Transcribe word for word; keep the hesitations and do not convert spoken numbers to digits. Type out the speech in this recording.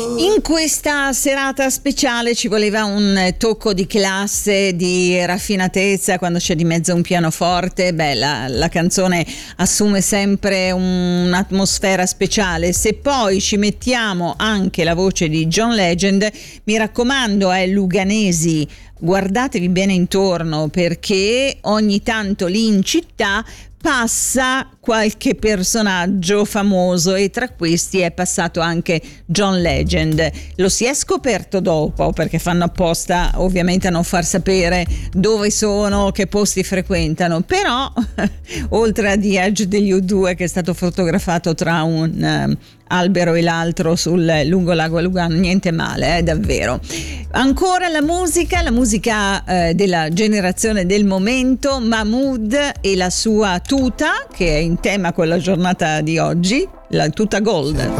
In questa serata speciale ci voleva un tocco di classe, di raffinatezza, quando c'è di mezzo un pianoforte. Beh, la, la canzone assume sempre un'atmosfera speciale. Se poi ci mettiamo anche la voce di John Legend, mi raccomando, eh, luganesi, guardatevi bene intorno, perché ogni tanto lì in città passa qualche personaggio famoso e tra questi è passato anche John Legend. Lo si è scoperto dopo, perché fanno apposta ovviamente a non far sapere dove sono, che posti frequentano, però oltre a The Edge degli U due, che è stato fotografato tra un uh, albero e l'altro sul lungo lago Lugano, niente male, eh, davvero. Ancora la musica, la musica eh, della generazione del momento, Mahmood e la sua tuta, che è in tema con la giornata di oggi, la tuta gold.